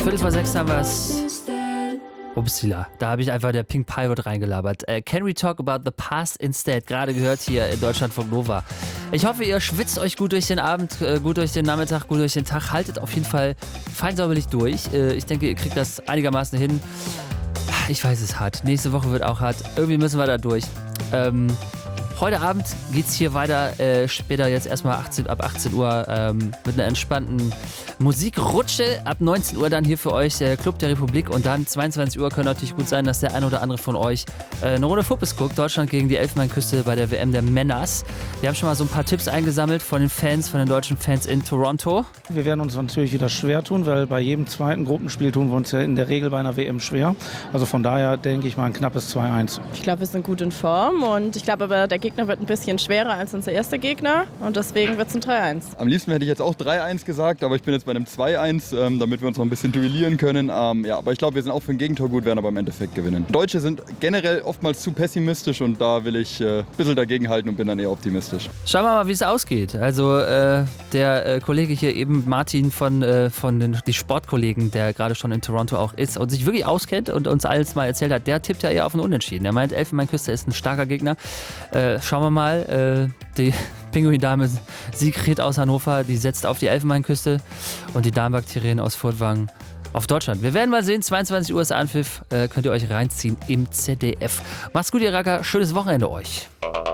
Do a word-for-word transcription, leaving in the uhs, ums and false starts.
Viertel vor sechs haben wir es. Upsila, da habe ich einfach der Pink Pirate reingelabert. Äh, Can we talk about the past instead? Gerade gehört hier in Deutschland von Nova. Ich hoffe, ihr schwitzt euch gut durch den Abend, äh, gut durch den Nachmittag, gut durch den Tag. Haltet auf jeden Fall fein säuberlich durch. Äh, ich denke, ihr kriegt das einigermaßen hin. Ich weiß, es ist hart. Nächste Woche wird auch hart. Irgendwie müssen wir da durch. Ähm, heute Abend geht's hier weiter. Äh, später jetzt erstmal achtzehn, ab achtzehn Uhr ähm, mit einer entspannten Musikrutsche. Ab neunzehn Uhr dann hier für euch der Club der Republik. Und dann zweiundzwanzig Uhr kann natürlich gut sein, dass der ein oder andere von euch äh, eine Runde Fuppes guckt. Deutschland gegen die Elfenbeinküste bei der W M der Männers. Wir haben schon mal so ein paar Tipps eingesammelt von den Fans, von den deutschen Fans in Toronto. Wir werden uns natürlich wieder schwer tun, weil bei jedem zweiten Gruppenspiel tun wir uns ja in der Regel bei einer W M schwer. Also von daher denke ich mal ein knappes zwei eins. Ich glaube, wir sind gut in Form und ich glaube aber, der Gegner wird ein bisschen schwerer als unser erster Gegner und deswegen wird es ein drei eins. Am liebsten hätte ich jetzt auch drei eins gesagt, aber ich bin jetzt bei einem zwei eins, ähm, damit wir uns noch ein bisschen duellieren können. Ähm, ja, aber ich glaube, wir sind auch für ein Gegentor gut, werden aber im Endeffekt gewinnen. Deutsche sind generell oftmals zu pessimistisch und da will ich äh, ein bisschen dagegen halten und bin dann eher optimistisch. Schauen wir mal, wie es ausgeht. Also äh, der äh, Kollege hier eben, Martin von, äh, von den die Sportkollegen, der gerade schon in Toronto auch ist und sich wirklich auskennt und uns alles mal erzählt hat, der tippt ja eher auf ein Unentschieden. Er meint, Elfenbeinküste ist ein starker Gegner. Äh, schauen wir mal, äh, die Pinguin-Dame Sigrid aus Hannover, die setzt auf die Elfenbeinküste und die Darmbakterien aus Furtwangen auf Deutschland. Wir werden mal sehen, zweiundzwanzig Uhr ist Anpfiff, äh, könnt ihr euch reinziehen im Z D F. Macht's gut, ihr Racker, schönes Wochenende euch.